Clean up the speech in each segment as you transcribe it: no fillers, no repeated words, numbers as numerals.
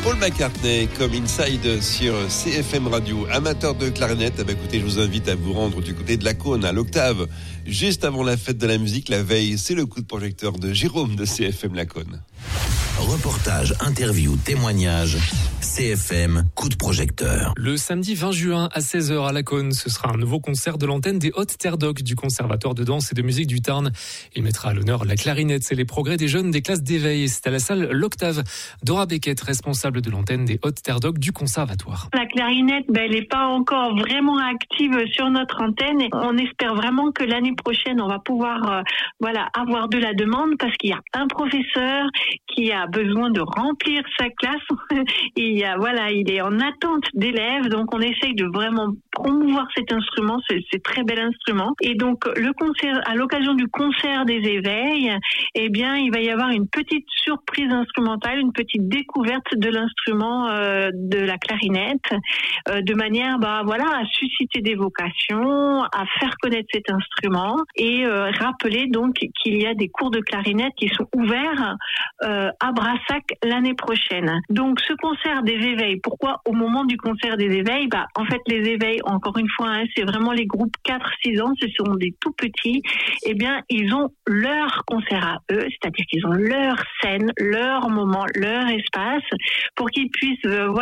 Paul McCartney comme Inside sur CFM Radio. Amateur de clarinette, écoutez, je vous invite à vous rendre du côté de la Cône, à l'Octave, juste avant la fête de la musique. La veille, c'est le coup de projecteur de Jérôme de CFM La Cône. Reportage, interview, témoignage, CFM, coup de projecteur. Le samedi 20 juin à 16h à La Cône, ce sera un nouveau concert de l'antenne des Hautes Terres d'Oc du Conservatoire de danse et de musique du Tarn. Il mettra à l'honneur la clarinette et les progrès des jeunes des classes d'éveil. C'est à la salle L'Octave. Dora Beckett, responsable de l'antenne des Hautes Terres d'Oc du Conservatoire. La clarinette, elle n'est pas encore vraiment active sur notre antenne. On espère vraiment que l'année prochaine, on va pouvoir avoir de la demande parce qu'il y a un professeur qui a besoin de remplir sa classe. Il est en attente d'élèves, donc on essaye de vraiment promouvoir cet instrument, c'est très bel instrument. Et donc le concert, à l'occasion du concert des éveils, il va y avoir une petite surprise instrumentale, une petite découverte de l'instrument de la clarinette, de manière à susciter des vocations, à faire connaître cet instrument et rappeler donc qu'il y a des cours de clarinette qui sont ouverts à Brassac l'année prochaine. Donc ce concert des éveils, pourquoi au moment du concert des éveils, en fait les éveils, encore une fois, c'est vraiment les groupes 4-6 ans, ce sont des tout petits, ils ont leur concert à eux, c'est-à-dire qu'ils ont leur scène, leur moment, leur espace, pour qu'ils puissent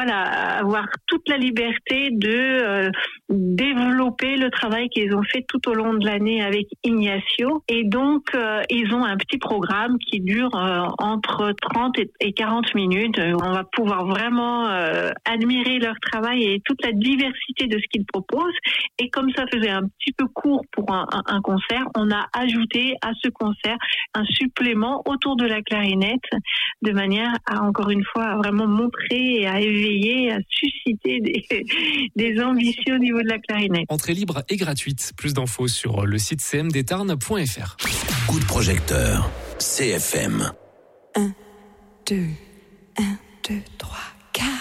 avoir toute la liberté de développer le travail qu'ils ont fait tout au long de l'année avec Ignacio. Et donc ils ont un petit programme qui dure entre 30 et 40 minutes. On va pouvoir vraiment admirer leur travail et toute la diversité de ce qu'ils proposent. Et comme ça faisait un petit peu court pour un concert, on a ajouté à ce concert un supplément autour de la clarinette, de manière à, encore une fois, à vraiment montrer et à éveiller, à susciter des ambitions au niveau de la clarinette. Entrée libre et gratuite. Plus d'infos sur le site cmdtarn.fr. Coup de projecteur, CFM. 1, 2, 1, 2, 3.